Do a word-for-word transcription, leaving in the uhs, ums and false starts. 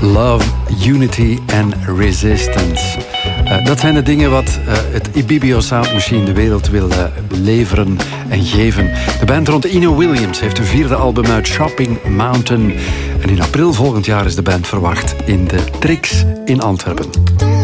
Love, Unity en Resistance. Uh, dat zijn de dingen wat uh, het Ibibio Sound Machine de wereld wil uh, leveren en geven. De band rond Eno Williams heeft een vierde album uit, Shopping Mountain. En in april volgend jaar is de band verwacht in de Trix in Antwerpen.